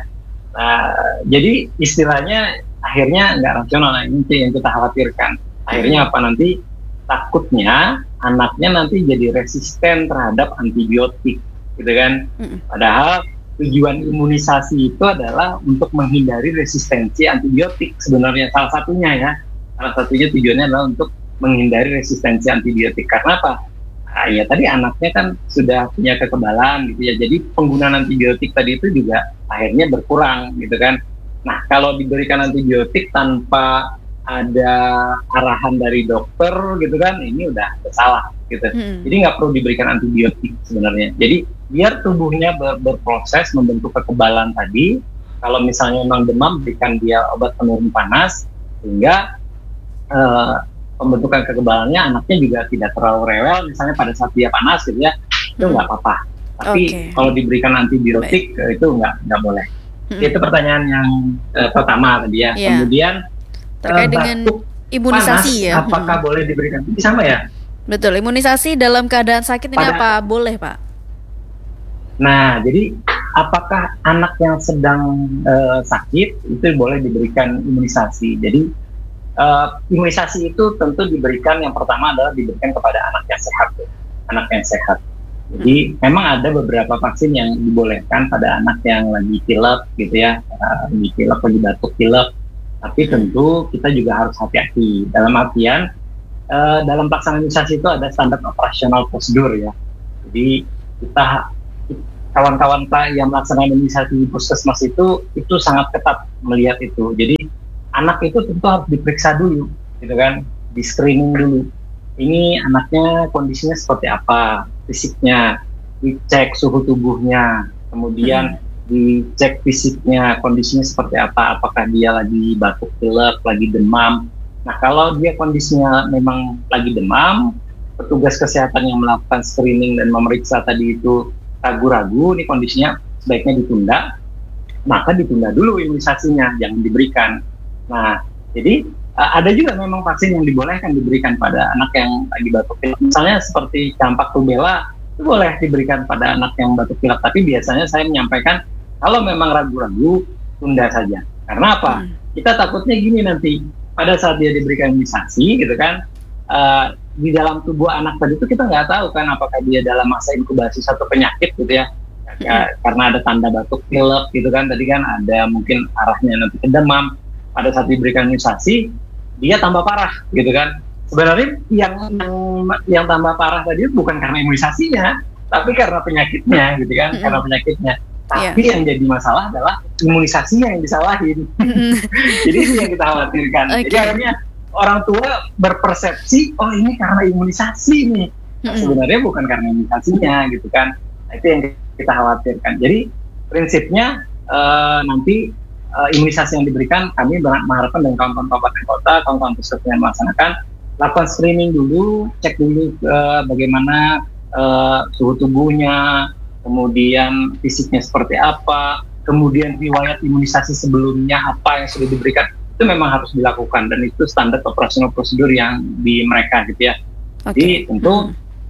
Nah, jadi istilahnya akhirnya nggak rasional. Nah, ini yang kita khawatirkan. Akhirnya apa, nanti takutnya anaknya nanti jadi resisten terhadap antibiotik, gitu kan? Padahal tujuan imunisasi itu adalah untuk menghindari resistensi antibiotik sebenarnya, salah satunya ya. Salah satunya tujuannya adalah untuk menghindari resistensi antibiotik. Karena apa? Nah, ya tadi anaknya kan sudah punya kekebalan gitu ya, jadi penggunaan antibiotik tadi itu juga akhirnya berkurang gitu kan. Nah kalau diberikan antibiotik tanpa ada arahan dari dokter gitu kan, ini udah salah gitu. Hmm. Jadi nggak perlu diberikan antibiotik sebenarnya. Jadi biar tubuhnya ber- berproses membentuk kekebalan tadi. Kalau misalnya memang demam, berikan dia obat penurun panas sehingga uh, pembentukan kekebalannya anaknya juga tidak terlalu rewel, misalnya pada saat dia panas gitu ya, itu nggak hmm. apa-apa. Tapi okay. kalau diberikan antibiotik Baik. itu nggak nggak boleh. Hmm. Itu pertanyaan yang uh, pertama tadi ya. Yeah. Kemudian terkait uh, dengan imunisasi panas, ya. Apakah hmm. boleh diberikan? Ini sama ya? Betul, imunisasi dalam keadaan sakit ini pada, apa boleh Pak? Nah, jadi apakah anak yang sedang uh, sakit itu boleh diberikan imunisasi? Jadi Uh, imunisasi itu tentu diberikan, yang pertama adalah diberikan kepada anak yang sehat, ya. anak yang sehat. Jadi hmm. memang ada beberapa vaksin yang dibolehkan pada anak yang lagi pilek gitu ya, uh, lagi pilek, lagi batuk pilek. Tapi tentu kita juga harus hati-hati. Dalam artian uh, dalam pelaksanaan imunisasi itu ada standar operasional prosedur ya. Jadi kita kawan-kawan Pak yang melaksanakan imunisasi di puskesmas itu itu sangat ketat melihat itu. Jadi anak itu tentu harus diperiksa dulu, gitu kan, di screening dulu. Ini anaknya kondisinya seperti apa, fisiknya, dicek suhu tubuhnya, kemudian hmm. dicek fisiknya, kondisinya seperti apa, apakah dia lagi batuk pilek, lagi demam, Nah, kalau dia kondisinya memang lagi demam, petugas kesehatan yang melakukan screening dan memeriksa tadi itu ragu-ragu, ini kondisinya sebaiknya ditunda, maka ditunda dulu imunisasinya, jangan diberikan. Nah, jadi uh, ada juga memang vaksin yang dibolehkan diberikan pada anak yang lagi batuk pilek. Misalnya seperti campak rubella, itu boleh diberikan pada anak yang batuk pilek, tapi biasanya saya menyampaikan kalau memang ragu-ragu, tunda saja. Karena apa? Hmm. Kita takutnya gini nanti, pada saat dia diberikan imunisasi gitu kan, uh, di dalam tubuh anak tadi itu kita nggak tahu kan apakah dia dalam masa inkubasi satu penyakit gitu ya, ya karena ada tanda batuk pilek gitu kan, tadi kan ada mungkin arahnya nanti ke demam. Pada saat diberikan imunisasi dia tambah parah gitu kan. Sebenarnya yang yang, yang tambah parah tadi bukan karena imunisasinya, tapi karena penyakitnya gitu kan, mm-hmm. karena penyakitnya. Tapi yeah. yang jadi masalah adalah imunisasinya yang disalahin. Mm-hmm. Jadi itu yang kita khawatirkan. Okay. Jadi akhirnya orang tua berpersepsi, oh ini karena imunisasi nih. Nah, mm-hmm. sebenarnya bukan karena imunisasinya gitu kan. Nah, itu yang kita khawatirkan. Jadi prinsipnya uh, nanti uh, imunisasi yang diberikan, kami mengharapkan dengan kawan-kawan kabupaten kota, kawan-kawan puskesmas yang melaksanakan, lakukan screening dulu, cek dulu uh, bagaimana uh, suhu tubuhnya, kemudian fisiknya seperti apa, kemudian riwayat imunisasi sebelumnya apa yang sudah diberikan, itu memang harus dilakukan dan itu standar operasional prosedur yang di mereka gitu ya. Okay. Jadi tentu hmm.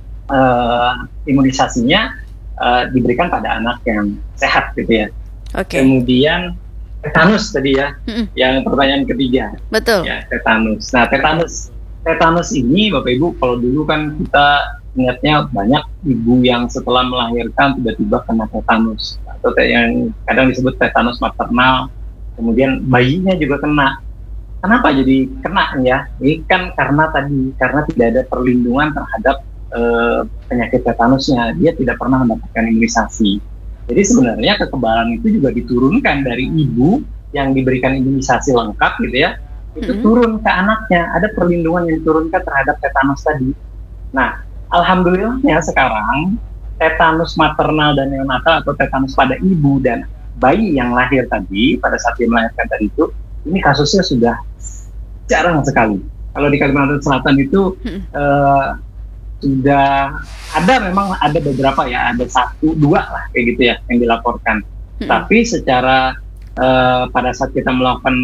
uh, imunisasinya uh, diberikan pada anak yang sehat gitu ya. Okay. Kemudian tetanus tadi ya, hmm. yang pertanyaan ketiga. Betul. Ya, tetanus. Nah, tetanus tetanus ini Bapak Ibu, kalau dulu kan kita ingatnya banyak ibu yang setelah melahirkan tiba-tiba kena tetanus atau yang kadang disebut tetanus maternal, kemudian bayinya juga kena. Kenapa jadi kena ya? Ini kan karena tadi karena tidak ada perlindungan terhadap eh, penyakit tetanusnya, dia tidak pernah mendapatkan imunisasi. Jadi sebenarnya kekebalan itu juga diturunkan dari ibu yang diberikan imunisasi lengkap gitu ya, itu mm-hmm. turun ke anaknya, ada perlindungan yang diturunkan terhadap tetanus tadi. Nah, alhamdulillahnya sekarang tetanus maternal dan neonatal atau tetanus pada ibu dan bayi yang lahir tadi pada saat dia melahirkan tadi itu, ini kasusnya sudah jarang sekali. Kalau di Kalimantan Selatan itu hmm. uh, sudah ada, memang ada beberapa ya, ada satu dua lah kayak gitu ya yang dilaporkan. Hmm. Tapi secara uh, pada saat kita melakukan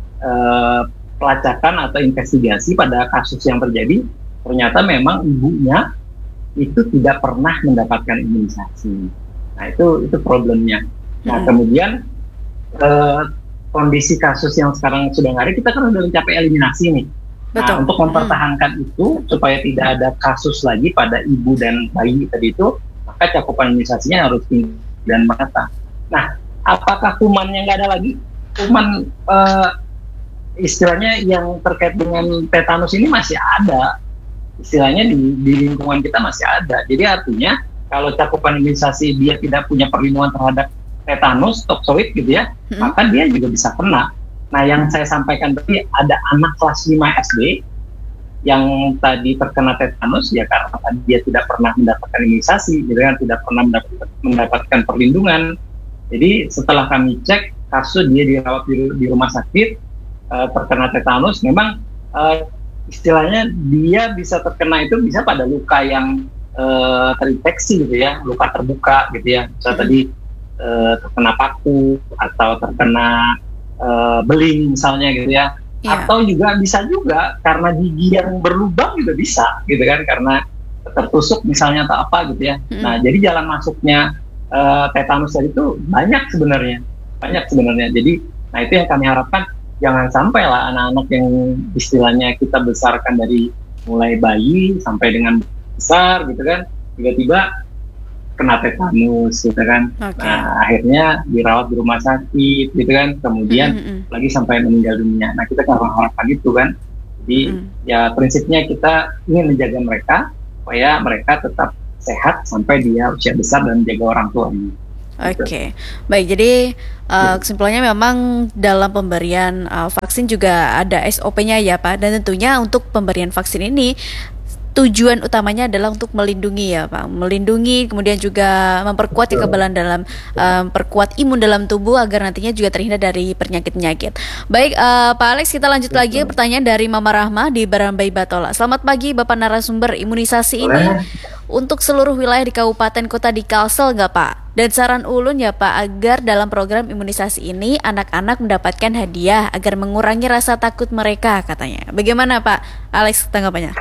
uh, pelacakan atau investigasi pada kasus yang terjadi, ternyata memang ibunya itu tidak pernah mendapatkan imunisasi. Nah itu itu problemnya. Nah hmm. kemudian eh, kondisi kasus yang sekarang sudah nggak ada, kita kan sudah mencapai eliminasi nih. Betul. Nah untuk mempertahankan hmm. itu supaya tidak ada kasus lagi pada ibu dan bayi tadi itu, maka cakupan imunisasinya harus tinggi dan merata. Nah apakah kumannya nggak ada lagi? Kuman eh, istilahnya yang terkait dengan tetanus ini masih ada. Istilahnya di, di lingkungan kita masih ada. Jadi artinya kalau cakupan imunisasi dia tidak punya perlindungan terhadap tetanus, toksoid gitu ya, hmm. maka dia juga bisa kena. Nah yang saya sampaikan tadi, ada anak kelas lima S D yang tadi terkena tetanus ya karena dia tidak pernah mendapatkan imunisasi, gitu kan, tidak pernah mendapatkan, mendapatkan perlindungan. Jadi setelah kami cek kasus dia dirawat di, di rumah sakit uh, terkena tetanus, memang uh, istilahnya dia bisa terkena itu bisa pada luka yang uh, terinfeksi gitu ya, luka terbuka gitu ya, misalnya hmm. tadi uh, terkena paku atau terkena uh, beling misalnya gitu ya, yeah. atau juga bisa juga karena gigi yang berlubang juga bisa gitu kan, karena tertusuk misalnya atau apa gitu ya. Hmm. Nah jadi jalan masuknya uh, tetanus tadi itu banyak sebenarnya, banyak sebenarnya. Jadi nah itu yang kami harapkan. Jangan sampai lah anak-anak yang istilahnya kita besarkan dari mulai bayi sampai dengan besar gitu kan, tiba-tiba kena tetanus gitu kan. Okay. Nah akhirnya dirawat di rumah sakit gitu kan, kemudian mm-hmm. lagi sampai meninggal dunia. Nah kita kan harapkan itu kan. Jadi mm. ya prinsipnya kita ingin menjaga mereka supaya mereka tetap sehat sampai dia usia besar dan menjaga orang tuanya. Oke, okay. Baik. Jadi uh, kesimpulannya memang dalam pemberian uh, vaksin juga ada S O P-nya ya Pak. Dan tentunya untuk pemberian vaksin ini tujuan utamanya adalah untuk melindungi ya Pak, melindungi kemudian juga memperkuat kekebalan dalam um, perkuat imun dalam tubuh agar nantinya juga terhindar dari penyakit-penyakit. Baik uh, Pak Alex, kita lanjut lagi pertanyaan dari Mama Rahma di Barambai Batola. Selamat pagi Bapak narasumber, imunisasi ini untuk seluruh wilayah di kabupaten kota di Kalsel nggak Pak? Dan saran ulun ya Pak agar dalam program imunisasi ini anak-anak mendapatkan hadiah agar mengurangi rasa takut mereka katanya. Bagaimana Pak Alex tanggapannya?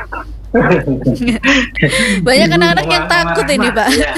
Banyak anak-anak yang takut ini Pak. Ya.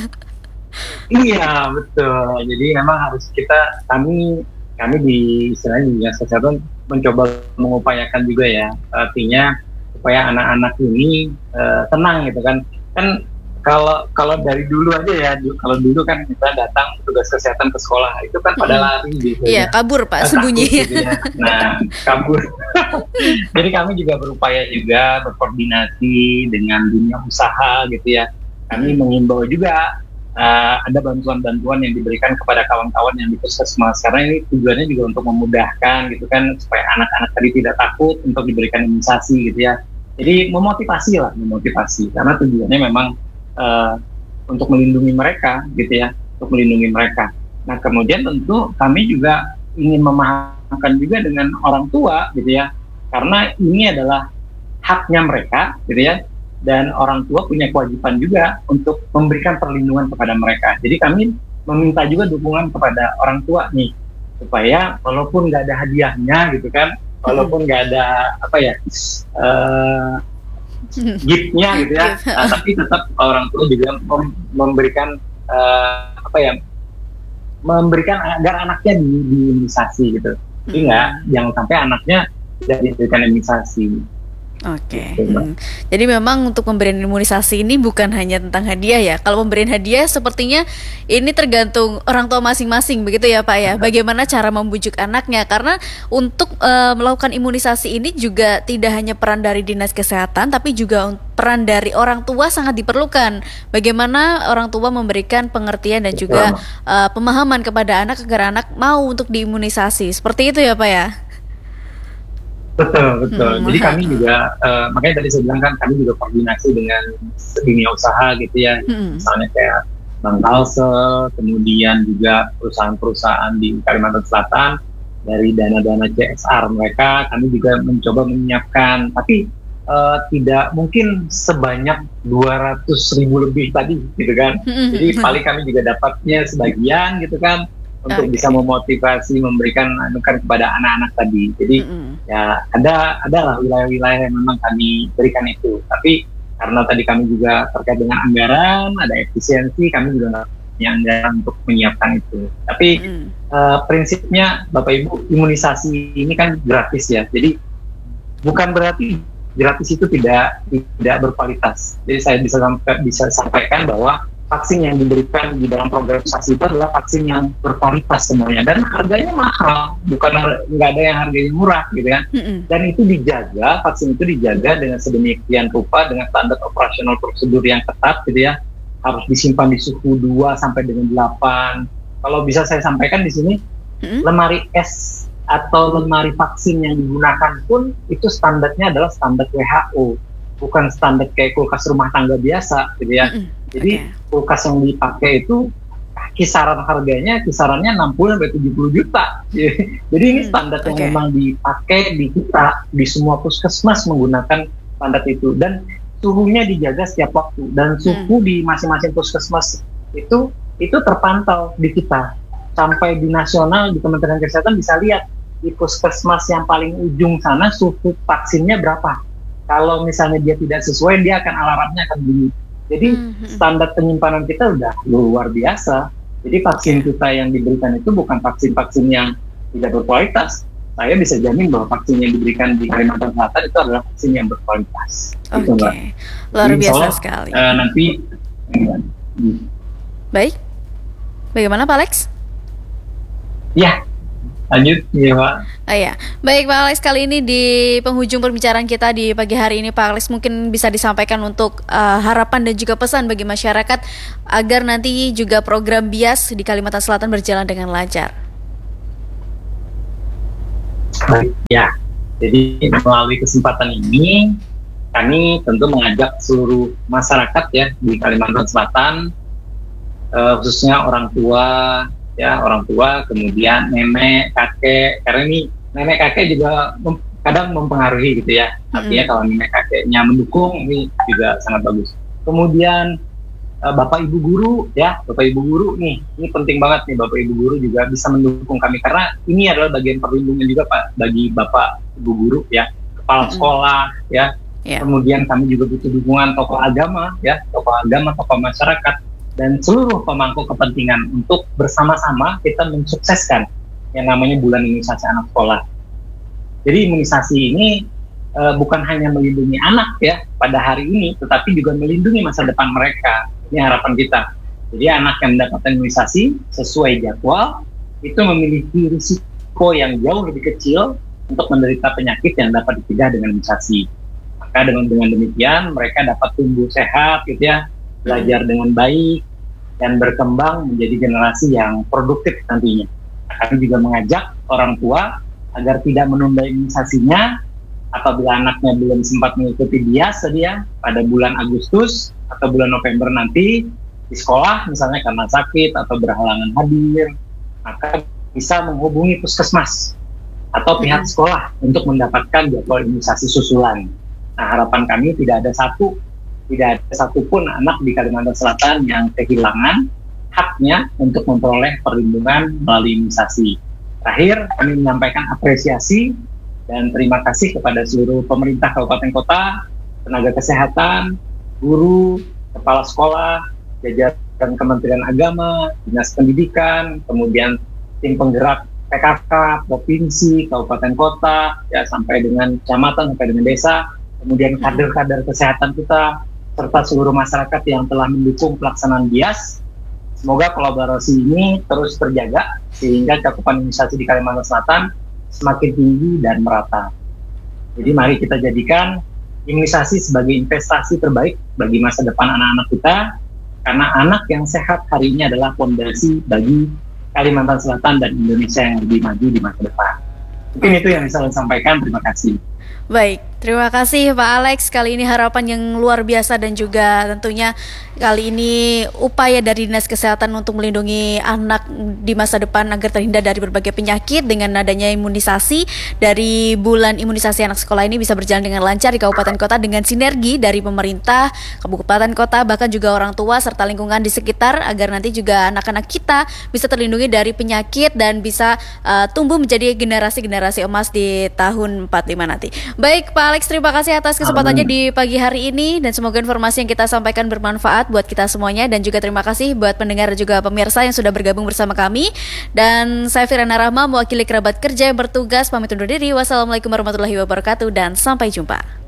Iya betul. Jadi memang harus kita kami kami di istilahnya di dinas kesehatan mencoba mengupayakan juga ya, artinya supaya anak-anak ini uh, tenang gitu kan. Kan kalau kalau dari dulu aja ya, kalau dulu kan kita datang petugas kesehatan ke sekolah itu kan pada lari gitu. Iya, ya. Kabur Pak, sembunyi. Gitu ya. Nah, kabur. Jadi kami juga berupaya juga berkoordinasi dengan dunia usaha gitu ya. Kami mengimbau juga uh, ada bantuan-bantuan yang diberikan kepada kawan-kawan yang di puskesmas, karena ini tujuannya juga untuk memudahkan gitu kan, supaya anak-anak tadi tidak takut untuk diberikan imunisasi gitu ya. Jadi memotivasi lah, memotivasi karena tujuannya memang uh, untuk melindungi mereka gitu ya, untuk melindungi mereka. Nah kemudian tentu kami juga ingin memahamkan juga dengan orang tua gitu ya, karena ini adalah haknya mereka gitu ya, dan orang tua punya kewajiban juga untuk memberikan perlindungan kepada mereka. Jadi kami meminta juga dukungan kepada orang tua nih, supaya walaupun nggak ada hadiahnya gitu kan, walaupun nggak ada apa ya uh, gift-nya gitu ya, nah, tapi tetap orang tua juga mem- memberikan uh, apa ya, memberikan agar anaknya di, diimunisasi gitu. Jadi nggak, jangan sampai anaknya tidak diberikan imunisasi. Oke. Okay. Hmm. Jadi memang untuk pemberian imunisasi ini bukan hanya tentang hadiah ya. Kalau pemberian hadiah sepertinya ini tergantung orang tua masing-masing begitu ya Pak ya. Bagaimana cara membujuk anaknya, karena untuk uh, melakukan imunisasi ini juga tidak hanya peran dari dinas kesehatan tapi juga peran dari orang tua sangat diperlukan. Bagaimana orang tua memberikan pengertian dan juga uh, pemahaman kepada anak agar anak mau untuk diimunisasi. Seperti itu ya Pak ya. Betul, betul. Hmm, Jadi kami juga, uh, makanya tadi saya bilang kan kami juga koordinasi dengan dunia usaha gitu ya, hmm. misalnya kayak Bank Kalsel, kemudian juga perusahaan-perusahaan di Kalimantan Selatan, dari dana-dana C S R mereka, kami juga mencoba menyiapkan, tapi uh, tidak mungkin sebanyak dua ratus ribu lebih tadi gitu kan, hmm. jadi paling kami juga dapatnya sebagian gitu kan, untuk okay. bisa memotivasi, memberikan anugerah kepada anak-anak tadi. Jadi mm-hmm. ya ada adalah wilayah-wilayah yang memang kami berikan itu. Tapi karena tadi kami juga terkait dengan anggaran, ada efisiensi, kami juga nggak punya anggaran untuk menyiapkan itu. Tapi mm-hmm. uh, prinsipnya Bapak Ibu, imunisasi ini kan gratis ya. Jadi bukan berarti gratis itu tidak tidak berkualitas. Jadi saya bisa sampai, bisa sampaikan bahwa vaksin yang diberikan di dalam program imunisasi itu adalah vaksin yang berkualitas semuanya, dan harganya mahal, bukan nggak ada yang harganya murah gitu kan. Mm-hmm. Dan itu dijaga, vaksin itu dijaga dengan sedemikian rupa dengan standar operasional prosedur yang ketat gitu ya, harus disimpan di suhu dua sampai dengan delapan. Kalau bisa saya sampaikan di sini, mm-hmm. lemari es atau lemari vaksin yang digunakan pun itu standarnya adalah standar W H O, bukan standar kayak kulkas rumah tangga biasa gitu ya. Mm-hmm. Jadi okay. kulkas yang dipakai itu kisaran harganya kisarannya enam puluh sampai tujuh puluh juta. Jadi ini standar hmm, yang okay. memang dipakai di kita, di semua puskesmas menggunakan standar itu, dan suhunya dijaga setiap waktu, dan suhu hmm. di masing-masing puskesmas itu itu terpantau di kita. Sampai di nasional, di Kementerian Kesehatan bisa lihat di puskesmas yang paling ujung sana suhu vaksinnya berapa. Kalau misalnya dia tidak sesuai, dia akan alarmnya akan bunyi. Jadi mm-hmm. standar penyimpanan kita udah luar biasa. Jadi vaksin kita yang diberikan itu bukan vaksin-vaksin yang tidak berkualitas. Saya bisa jamin bahwa vaksin yang diberikan di Kalimantan Selatan itu adalah vaksin yang berkualitas. Oke, okay. Luar biasa Insya Allah, sekali. Uh, nanti, hmm. Baik, bagaimana Pak Alex? Ya. Lanjut, ya Pak. Oh ya, baik Pak Alex, kali ini di penghujung pembicaraan kita di pagi hari ini Pak Alex mungkin bisa disampaikan untuk uh, harapan dan juga pesan bagi masyarakat agar nanti juga program B I A S di Kalimantan Selatan berjalan dengan lancar. Baik, ya. Jadi melalui kesempatan ini kami tentu mengajak seluruh masyarakat ya di Kalimantan Selatan, uh, khususnya orang tua, ya orang tua, kemudian nenek, kakek, karena ini nenek kakek juga mem- kadang mempengaruhi gitu ya. Artinya mm-hmm. kalau nenek kakeknya mendukung, ini juga sangat bagus. Kemudian uh, bapak ibu guru ya, bapak ibu guru nih, ini penting banget nih, bapak ibu guru juga bisa mendukung kami karena ini adalah bagian perlindungan juga Pak bagi bapak ibu guru ya, kepala mm-hmm. sekolah ya. Yeah. Kemudian kami juga butuh dukungan tokoh agama ya, tokoh agama, tokoh masyarakat dan seluruh pemangku kepentingan untuk bersama-sama kita mensukseskan yang namanya Bulan Imunisasi Anak Sekolah. Jadi imunisasi ini uh, bukan hanya melindungi anak ya pada hari ini, tetapi juga melindungi masa depan mereka. Ini harapan kita. Jadi anak yang mendapatkan imunisasi sesuai jadwal itu memiliki risiko yang jauh lebih kecil untuk menderita penyakit yang dapat dicegah dengan imunisasi. Maka dengan dengan demikian mereka dapat tumbuh sehat, gitu ya, belajar dengan baik dan berkembang menjadi generasi yang produktif nantinya. Kami juga mengajak orang tua agar tidak menunda imunisasinya apabila anaknya belum sempat mengikuti bias tadi ya pada bulan Agustus atau bulan November nanti di sekolah misalnya karena sakit atau berhalangan hadir, maka bisa menghubungi puskesmas atau pihak sekolah untuk mendapatkan jadwal imunisasi susulan. Nah, harapan kami tidak ada satu, tidak ada satupun anak di Kalimantan Selatan yang kehilangan haknya untuk memperoleh perlindungan melalui imunisasi. Terakhir, kami menyampaikan apresiasi dan terima kasih kepada seluruh pemerintah kabupaten kota, tenaga kesehatan, guru, kepala sekolah, jajaran Kementerian Agama, Dinas Pendidikan, kemudian tim penggerak P K K, provinsi, kabupaten kota, ya sampai dengan kecamatan, sampai dengan desa, kemudian kader-kader kesehatan kita, serta seluruh masyarakat yang telah mendukung pelaksanaan B I A S. Semoga kolaborasi ini terus terjaga sehingga cakupan imunisasi di Kalimantan Selatan semakin tinggi dan merata. Jadi mari kita jadikan imunisasi sebagai investasi terbaik bagi masa depan anak-anak kita, karena anak yang sehat hari ini adalah fondasi bagi Kalimantan Selatan dan Indonesia yang lebih maju di masa depan. Mungkin itu yang bisa saya sampaikan. Terima kasih. Baik, terima kasih Pak Alex. Kali ini harapan yang luar biasa dan juga tentunya kali ini upaya dari Dinas Kesehatan untuk melindungi anak di masa depan agar terhindar dari berbagai penyakit dengan adanya imunisasi dari bulan imunisasi anak sekolah ini bisa berjalan dengan lancar di kabupaten kota dengan sinergi dari pemerintah, kabupaten kota, bahkan juga orang tua serta lingkungan di sekitar agar nanti juga anak-anak kita bisa terlindungi dari penyakit dan bisa uh, tumbuh menjadi generasi-generasi emas di tahun empat puluh lima nanti. Baik Pak Alex, terima kasih atas kesempatannya di pagi hari ini dan semoga informasi yang kita sampaikan bermanfaat buat kita semuanya dan juga terima kasih buat pendengar dan juga pemirsa yang sudah bergabung bersama kami. Dan saya Firana Rahma mewakili kerabat kerja yang bertugas pamit undur diri. Wassalamualaikum warahmatullahi wabarakatuh dan sampai jumpa.